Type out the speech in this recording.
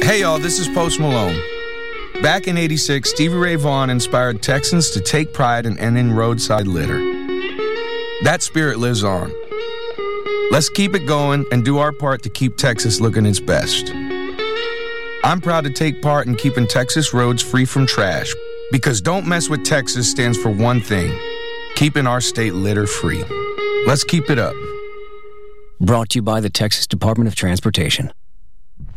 Hey y'all, this is Post Malone. Back in '86, Stevie Ray Vaughan inspired Texans to take pride in ending roadside litter. That spirit lives on. Let's keep it going and do our part to keep Texas looking its best. I'm proud to take part in keeping Texas roads free from trash, because Don't Mess with Texas stands for one thing: keeping our state litter-free. Let's keep it up. Brought to you by the Texas Department of Transportation.